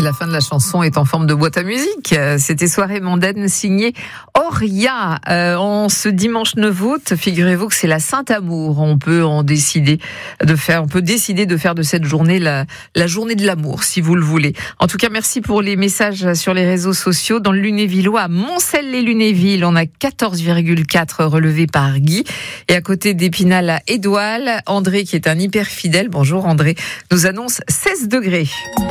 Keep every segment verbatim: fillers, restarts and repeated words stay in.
La fin de la chanson est en forme de boîte à musique. C'était Soirée mondaine signée Auria. Euh, en ce dimanche neuf août, figurez-vous que c'est la Saint-Amour. On peut en décider de faire, on peut décider de faire de cette journée la, la journée de l'amour, si vous le voulez. En tout cas, merci pour les messages sur les réseaux sociaux. Dans le Lunévillois, à Moncel-les-Lunévilles, on a quatorze virgule quatre relevés par Guy. Et à côté d'Épinal, à Édoual, André, qui est un hyper fidèle, bonjour André, nous annonce seize degrés.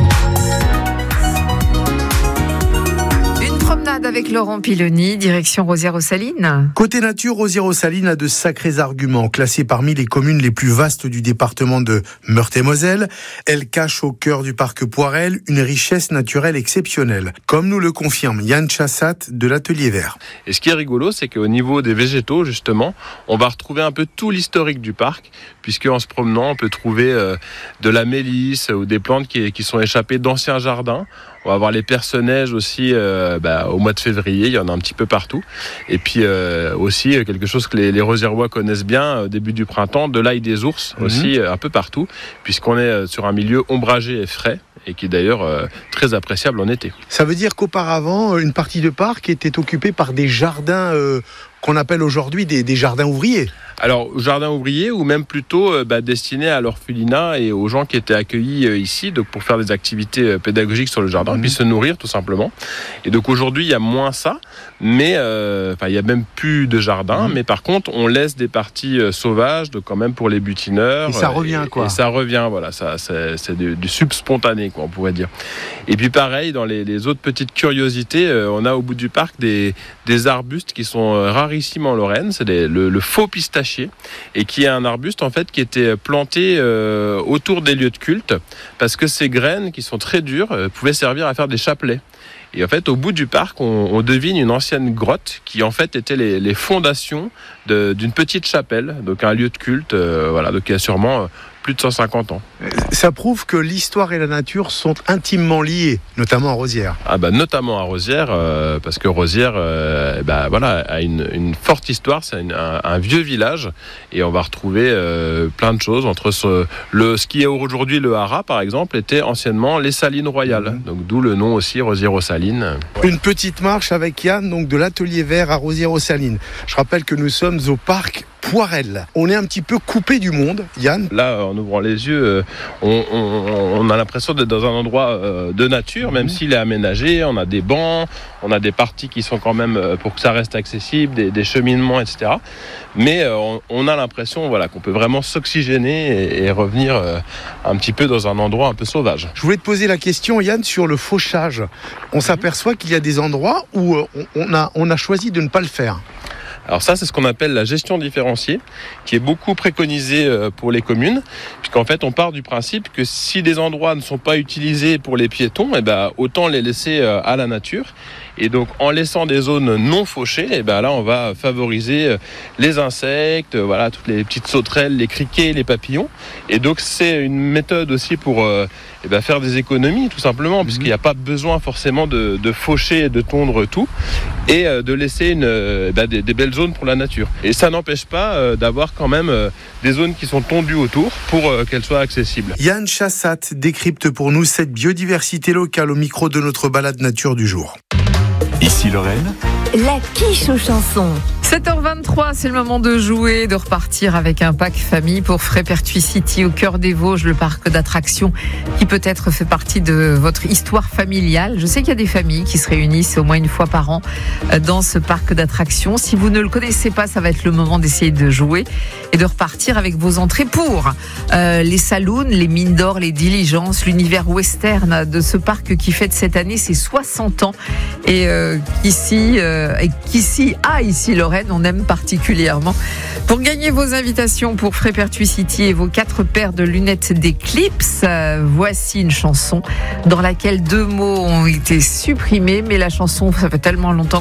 Avec Laurent Piloni, direction Rosières-aux-Salines. Côté nature, Rosières-aux-Salines a de sacrés arguments. Classée parmi les communes les plus vastes du département de Meurthe-et-Moselle, elle cache au cœur du parc Poirel une richesse naturelle exceptionnelle, comme nous le confirme Yann Chassat de l'Atelier Vert. Et ce qui est rigolo, c'est qu'au niveau des végétaux, justement, on va retrouver un peu tout l'historique du parc, puisque en se promenant, on peut trouver euh, de la mélisse ou des plantes qui, qui sont échappées d'anciens jardins. On va avoir les perce-neige aussi euh, bah, au mois de février, il y en a un petit peu partout. Et puis euh, aussi quelque chose que les, les Rosiérois connaissent bien, au début du printemps, de l'ail des ours mmh. aussi euh, un peu partout, puisqu'on est sur un milieu ombragé et frais, et qui est d'ailleurs euh, très appréciable en été. Ça veut dire qu'auparavant, une partie de parc était occupée par des jardins euh, qu'on appelle aujourd'hui des, des jardins ouvriers. Alors, jardin ouvrier ou même plutôt euh, bah, destiné à l'orphelinat et aux gens qui étaient accueillis euh, ici, donc pour faire des activités euh, pédagogiques sur le jardin, mmh. puis se nourrir tout simplement. Et donc aujourd'hui, il y a moins ça, mais euh, il y a même plus de jardin. Mmh. Mais par contre, on laisse des parties euh, sauvages, donc quand même pour les butineurs. Et ça revient et, quoi. Et ça revient, voilà, ça, c'est, c'est du, du subspontané, quoi, on pourrait dire. Et puis pareil, dans les, les autres petites curiosités, euh, on a au bout du parc des, des arbustes qui sont euh, rarissimes en Lorraine. C'est des, le, le faux pistachier. Et qui est un arbuste en fait qui était planté euh, autour des lieux de culte parce que ces graines qui sont très dures euh, pouvaient servir à faire des chapelets. Et en fait, au bout du parc, on, on devine une ancienne grotte qui en fait était les, les fondations de, d'une petite chapelle, donc un lieu de culte, euh, voilà, donc qui a sûrement euh, plus de cent cinquante ans. Ça prouve que l'histoire et la nature sont intimement liées, notamment à Rosières. Ah bah notamment à Rosières, euh, parce que Rosières, euh, bah voilà, a une, une forte histoire. C'est une, un, un vieux village, et on va retrouver euh, plein de choses entre ce, le ce qui est aujourd'hui le Haras, par exemple, était anciennement les Salines Royales, mmh. donc d'où le nom aussi Rosières-aux-Salines. Une petite marche avec Yann, donc de l'Atelier Vert à Rosières-aux-Salines. Je rappelle que nous sommes au parc Poirel. On est un petit peu coupé du monde, Yann. Là, en ouvrant les yeux, on, on, on a l'impression d'être dans un endroit de nature, même mmh. s'il est aménagé. On a des bancs, on a des parties qui sont quand même pour que ça reste accessible, des, des cheminements, et cetera. Mais on, on a l'impression, voilà, qu'on peut vraiment s'oxygéner et, et revenir un petit peu dans un endroit un peu sauvage. Je voulais te poser la question, Yann, sur le fauchage. On mmh. s'aperçoit qu'il y a des endroits où on a, on a choisi de ne pas le faire. Alors ça, c'est ce qu'on appelle la gestion différenciée, qui est beaucoup préconisée pour les communes, puisqu'en fait, on part du principe que si des endroits ne sont pas utilisés pour les piétons, eh ben, autant les laisser à la nature. Et donc, en laissant des zones non fauchées, eh ben, là, on va favoriser les insectes, voilà, toutes les petites sauterelles, les criquets, les papillons. Et donc, c'est une méthode aussi pour euh, eh ben, faire des économies, tout simplement, puisqu'il n'y a pas besoin forcément de, de faucher et de tondre tout, et euh, de laisser une, euh, ben, des, des belles zones pour la nature. Et ça n'empêche pas euh, d'avoir quand même euh, des zones qui sont tondues autour pour euh, qu'elles soient accessibles. Yann Chassat décrypte pour nous cette biodiversité locale au micro de notre balade nature du jour. Ici Lorraine, la quiche aux chansons. sept heures vingt-trois, c'est le moment de jouer, de repartir avec un pack famille pour Frépertuis City au cœur des Vosges, le parc d'attractions qui peut-être fait partie de votre histoire familiale. Je sais qu'il y a des familles qui se réunissent au moins une fois par an dans ce parc d'attractions. Si vous ne le connaissez pas, ça va être le moment d'essayer de jouer et de repartir avec vos entrées pour euh, les saloons, les mines d'or, les diligences, l'univers western de ce parc qui fête cette année ses soixante ans et euh, qu'ici, euh, et qu'ici a ici Lorraine, on aime particulièrement. Pour gagner vos invitations pour Frépertuis City et vos quatre paires de lunettes d'Eclipse, euh, voici une chanson dans laquelle deux mots ont été supprimés, mais la chanson, ça fait tellement longtemps